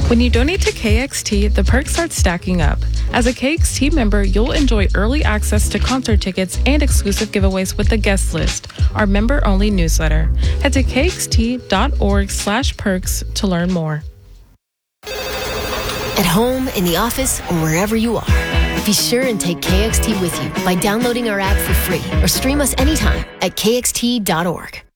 When you donate to KXT, the perks start stacking up. As a KXT member, you'll enjoy early access to concert tickets and exclusive giveaways with the guest list, our member-only newsletter. Head to kxt.org/perks to learn more. At home, in the office, or wherever you are, be sure and take KXT with you by downloading our app for free or stream us anytime at kxt.org.